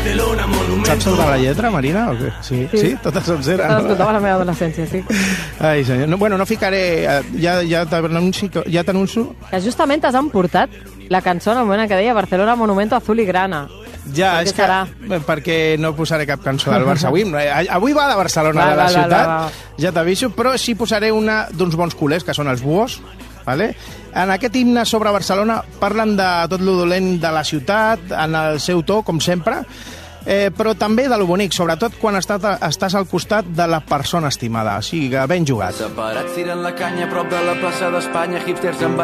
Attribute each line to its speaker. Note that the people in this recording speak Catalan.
Speaker 1: Saps sobre la lletra, Marina? O què? Sí, tota sencera.
Speaker 2: L'escoltava a la meva adolescència, sí.
Speaker 1: Ai, senyor. No ficaré... Ja t'anuncio.
Speaker 2: Que justament t'has emportat la cançó en el moment en què deia Barcelona Monumento Azul y Grana.
Speaker 1: Ja, és que... Perquè no posaré cap cançó del Barça. Avui va de Barcelona, de la ciutat, ja t'aviso, però sí posaré una d'uns bons culers, que són els Buhos. Vale? En aquest himne sobre Barcelona parlen de tot lo dolent de la ciutat, en el seu to, com sempre, però també de lo bonic, sobretot quan estàs al costat de la persona estimada. O sigui, ben jugat.
Speaker 3: Separats tiren la canya a prop de la plaça d'Espanya, hipsters amb